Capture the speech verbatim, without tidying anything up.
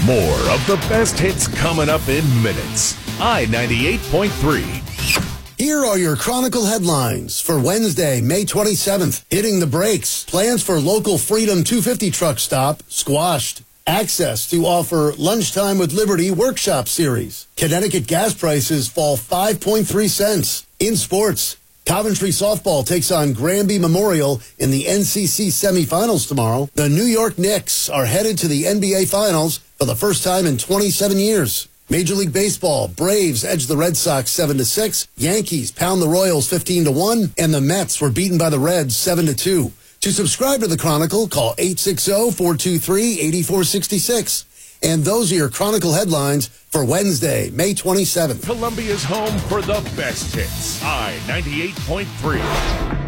More of the best hits coming up in minutes. I ninety-eight point three. Here are your Chronicle headlines for Wednesday, May twenty-seventh. Hitting the brakes. Plans for local Freedom two fifty truck stop squashed. Access to offer Lunchtime with Liberty workshop series. Connecticut gas prices fall five point three cents. In sports, Coventry softball takes on Granby Memorial in the N C C semifinals tomorrow. The New York Knicks are headed to the N B A Finals for the first time in twenty-seven years. Major League Baseball, Braves edge the Red Sox seven to six, Yankees pound the Royals fifteen to one, and the Mets were beaten by the Reds seven to two. To subscribe to the Chronicle, call eight six zero, four two three, eight four six six. And those are your Chronicle headlines for Wednesday, May twenty-seventh. Columbia's home for the best hits. I ninety-eight point three.